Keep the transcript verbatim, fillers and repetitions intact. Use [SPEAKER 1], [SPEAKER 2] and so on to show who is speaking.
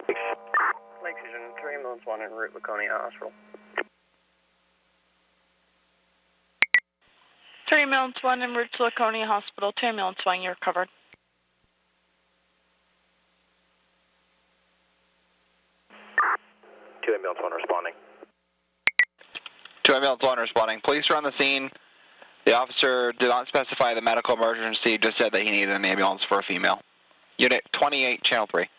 [SPEAKER 1] Lake Fusion, three ambulance one en route Laconia Hospital.
[SPEAKER 2] three ambulance one en route to Laconia Hospital. two ambulance one, you're covered.
[SPEAKER 1] two ambulance one responding.
[SPEAKER 3] two ambulance one responding. Police are on the scene. The officer did not specify the medical emergency, just said that he needed an ambulance for a female. Unit twenty-eight, channel three.